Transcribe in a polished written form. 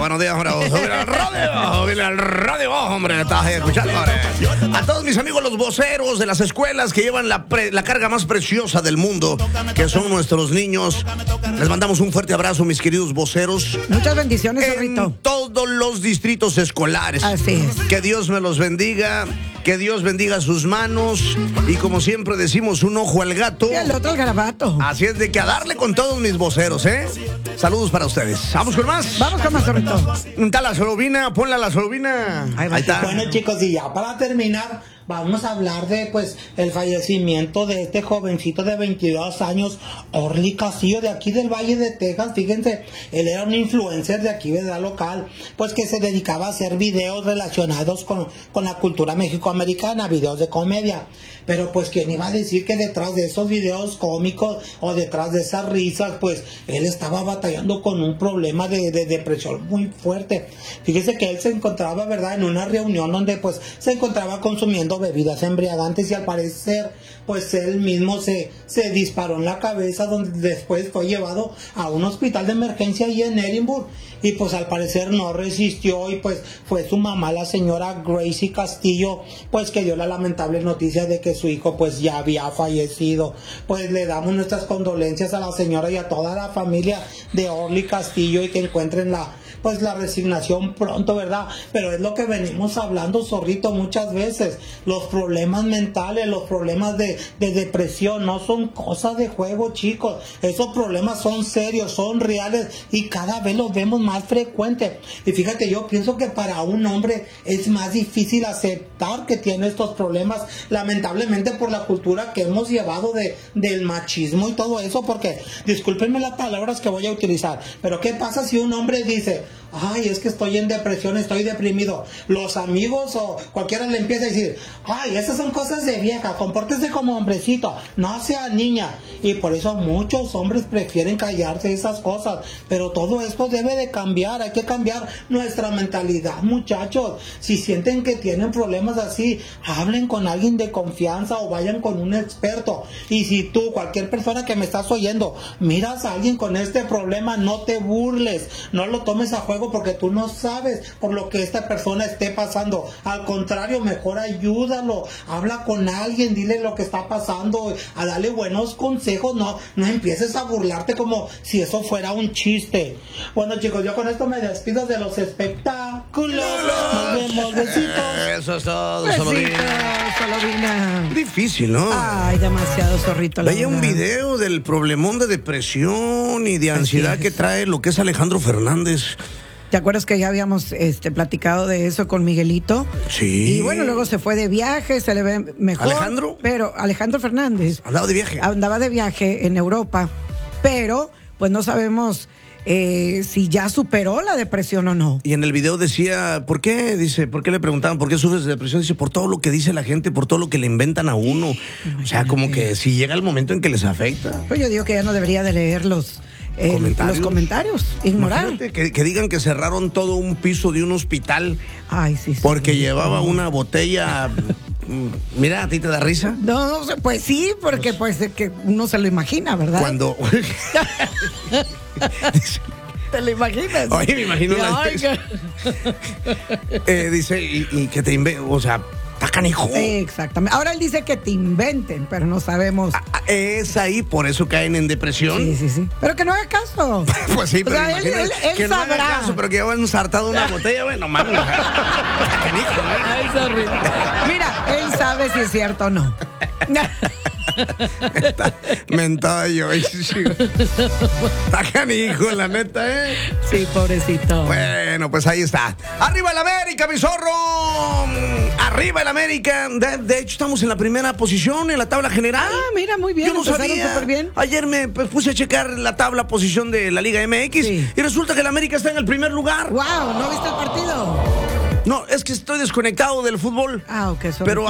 buenos días, hombre. Sube al radio, hombre. Estás escuchando, hombre. A todos mis amigos los voceros de las escuelas que llevan la carga más preciosa del mundo, que son nuestros niños. Les mandamos un fuerte abrazo, mis queridos voceros. Muchas bendiciones, Zorrito. En todos los distritos escolares. Así es. Que Dios me los bendiga. Que Dios bendiga sus manos. Y como siempre decimos, un ojo al gato. Y el otro al garabato. Así es de que a darle con todos mis voceros, ¿eh? Saludos para ustedes. ¿Vamos con más? Vamos con más, Zorrito. Está la solobina, ponla la solobina. Ahí está. Bueno, chicos, y ya para terminar, vamos a hablar de, pues, el fallecimiento de este jovencito de 22 años, Orly Castillo, de aquí del Valle de Texas. Fíjense, él era un influencer de aquí, ¿verdad? Local, pues que se dedicaba a hacer videos relacionados con la cultura mexicoamericana, videos de comedia. Pero pues, ¿quién iba a decir que detrás de esos videos cómicos o detrás de esas risas, pues, él estaba batallando con un problema de depresión muy fuerte? Fíjese que él se encontraba, ¿verdad?, en una reunión donde, pues, se encontraba consumiendo bebidas embriagantes y al parecer, pues, él mismo se disparó en la cabeza, donde después fue llevado a un hospital de emergencia ahí en Edinburgh y pues al parecer no resistió y pues fue su mamá, la señora Gracie Castillo, pues que dio la lamentable noticia de que su hijo pues ya había fallecido. Pues le damos nuestras condolencias a la señora y a toda la familia de Orly Castillo y que encuentren la resignación pronto, ¿verdad? Pero es lo que venimos hablando, Zorrito, muchas veces. Los problemas mentales, los problemas de depresión no son cosas de juego, chicos. Esos problemas son serios, son reales y cada vez los vemos más frecuentes. Y fíjate, yo pienso que para un hombre es más difícil aceptar que tiene estos problemas, lamentablemente por la cultura que hemos llevado del machismo y todo eso, porque, discúlpenme las palabras que voy a utilizar, pero ¿qué pasa si un hombre dice: ay, es que estoy en depresión, estoy deprimido? Los amigos o cualquiera le empieza a decir: ay, esas son cosas de vieja, compórtese como hombrecito, no sea niña. Y por eso muchos hombres prefieren callarse esas cosas. Pero todo esto debe de cambiar, hay que cambiar nuestra mentalidad, muchachos. Si sienten que tienen problemas así, hablen con alguien de confianza o vayan con un experto. Y si tú, cualquier persona que me estás oyendo, miras a alguien con este problema, no te burles, no lo tomes a juego, porque tú no sabes por lo que esta persona esté pasando. Al contrario, mejor ayúdalo, habla con alguien, dile lo que está pasando, a darle buenos consejos, no empieces a burlarte como si eso fuera un chiste. Bueno, chicos, yo con esto me despido de los espectáculos. Nos vemos, besitos. Eso es todo, Besitos, solobina. Solobina. Difícil, ¿no? Ay, demasiado, Zorrito. Veía un video del problemón de depresión y de ansiedad que trae lo que es Alejandro Fernández. ¿Te acuerdas que ya habíamos platicado de eso con Miguelito? Sí. Y bueno, luego se fue de viaje, se le ve mejor. ¿Alejandro? Pero Alejandro Fernández. Andaba de viaje. Andaba de viaje en Europa, pero pues no sabemos si ya superó la depresión o no. Y en el video decía, ¿por qué? Dice, ¿por qué le preguntaban por qué sufres de depresión? Dice, por todo lo que dice la gente, por todo lo que le inventan a uno. Imagínate. O sea, como que si llega el momento en que les afecta. Pues yo digo que ya no debería de leer los comentarios, ignorar. Que digan que cerraron todo un piso de un hospital. Ay, sí. Porque llevaba una botella. Mira, ¿a ti te da risa? No, pues sí, porque pues que uno se lo imagina, ¿verdad? Cuando... ¿Te lo imaginas? Oye, me imagino dice, y que te inventen, o sea, está canijo. Exactamente. Ahora él dice que te inventen, pero no sabemos. Es ahí, por eso caen en depresión. Sí. Pero que no haga caso. Pues sí, pero o sea, él que sabrá. no haga caso, pero que ya han ensartado una botella, bueno, mames. Está canijo, ¿eh? Ay, sorry. Mira, él sabe si es cierto o no. Está mentada yo. Está canijo, la neta, ¿eh? Sí, pobrecito. Bueno, pues ahí está. ¡Arriba el América, mi zorro! ¡Arriba el América! De hecho, estamos en la primera posición en la tabla general. Ah, mira, muy bien. Yo no sabía. Súper bien. Ayer me puse a checar la tabla posición de la Liga MX y resulta que el América está en el primer lugar. ¡Wow! ¿No viste el partido? No, es que estoy desconectado del fútbol. Ah, ok. Pero